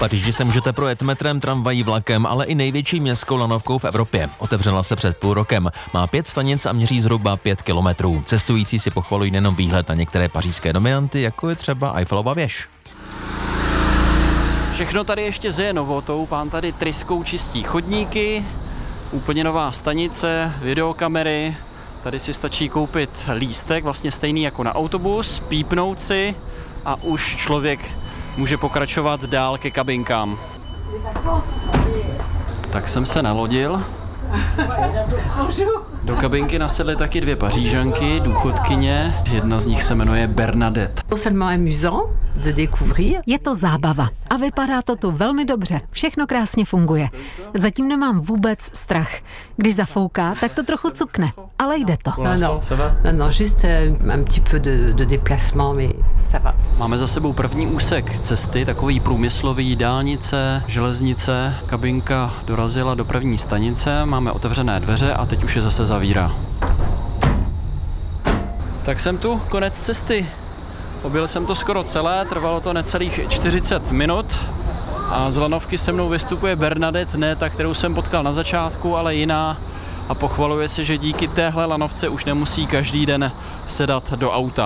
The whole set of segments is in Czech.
Paříži se můžete projet metrem, tramvají, vlakem, ale i největší městskou lanovkou v Evropě. Otevřela se před půl rokem. Má 5 stanic a měří zhruba 5 kilometrů. Cestující si pochvalují nejenom výhled na některé pařížské dominanty, jako je třeba Eiffelova věž. Všechno tady ještě zeje novotou, pán tady tryskou čistí chodníky, úplně nová stanice, videokamery, tady si stačí koupit lístek, vlastně stejný jako na autobus, pípnout si a už člověk může pokračovat dál ke kabinkám. Tak jsem se nalodil. Do kabinky nasedly taky 2 Pařížanky, důchodkyně, jedna z nich se jmenuje Bernadette. Je to zábava a vypadá to tu velmi dobře. Všechno krásně funguje. Zatím nemám vůbec strach. Když zafouká, tak to trochu cukne, ale jde to. Máme za sebou první úsek cesty, takový průmyslový, dálnice, železnice. Kabinka dorazila do první stanice, máme otevřené dveře a teď už je zase zavírá. Tak jsem tu, konec cesty. Objel jsem to skoro celé, trvalo to necelých 40 minut a z lanovky se mnou vystupuje Bernadette, ne ta, kterou jsem potkal na začátku, ale jiná, a pochvaluje se, že díky téhle lanovce už nemusí každý den sedat do auta.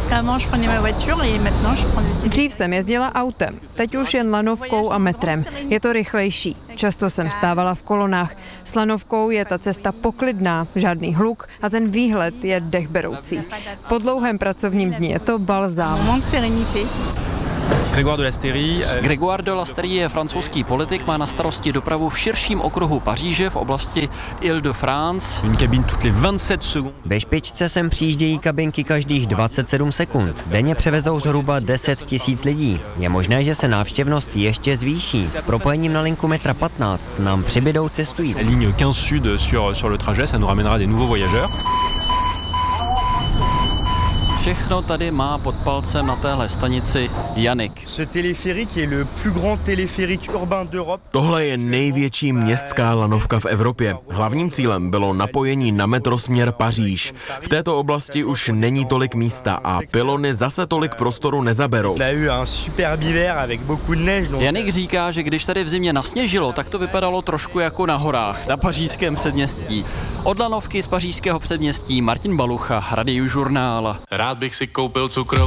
Dřív jsem jezdila autem, teď už jen lanovkou a metrem. Je to rychlejší. Často jsem stávala v kolonách. S lanovkou je ta cesta poklidná, žádný hluk a ten výhled je dechberoucí. Po dlouhém pracovním dni je to balzám. Grégoire de Lasteyrie je francouzský politik, má na starosti dopravu v širším okruhu Paříže v oblasti Île-de-France. Ve špičce sem přijíždějí kabinky každých 27 sekund. Denně převezou zhruba 10 000 lidí. Je možné, že se návštěvnost ještě zvýší. S propojením na linku metra 15 nám přibydou cestující. Ligne 15 sud sur le trajet, ça nous ramènera des nouveaux voyageurs. Všechno tady má pod palcem na téhle stanici Janik. Tohle je největší městská lanovka v Evropě. Hlavním cílem bylo napojení na metrosměr Paříž. V této oblasti už není tolik místa a pylony zase tolik prostoru nezaberou. Janik říká, že když tady v zimě nasněžilo, tak to vypadalo trošku jako na horách, na pařížském předměstí. Od lanovky z pařížského předměstí Martin Balucha, Radiožurnál. Rád bych si koupil cukroví.